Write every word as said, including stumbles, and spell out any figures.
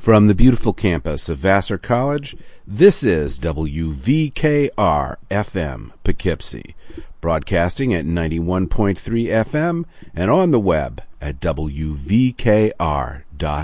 From the beautiful campus of Vassar College, this is W V K R F M Poughkeepsie, broadcasting at ninety-one point three F M and on the web at W V K R